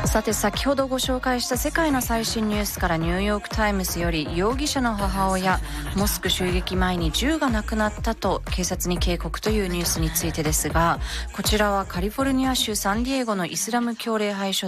さて先ほどご紹介した世界の最新ニュースからニューヨークタイムズより容疑者の母親モスク襲撃前に銃がなくなったと警察に警告というニュースについてですが、こちらはカリフォルニア州サンディエゴのイスラム教礼拝所